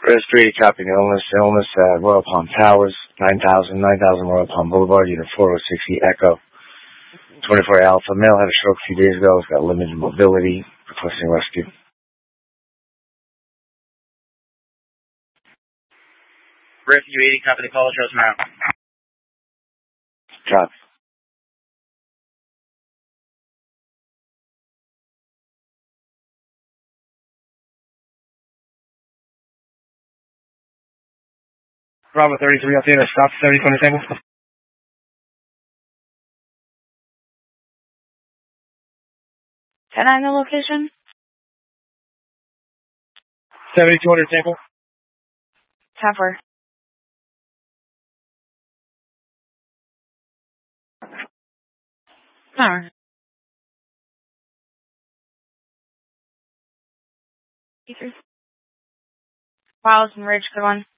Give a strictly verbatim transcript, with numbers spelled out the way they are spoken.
Registry, copying illness, illness at Royal Palm Towers, nine thousand, nine thousand Royal Palm Boulevard, unit four oh six E Echo. twenty-four Alpha, male had a stroke a few days ago, he's got limited mobility, requesting rescue. Rescue eighty, copy the call, shows now. Copy. Bravo thirty-three, update us. Stop seventy twenty table. ten nine the location? seventy-two hundred table. Tower. Tower. Wow, Ridge, good one.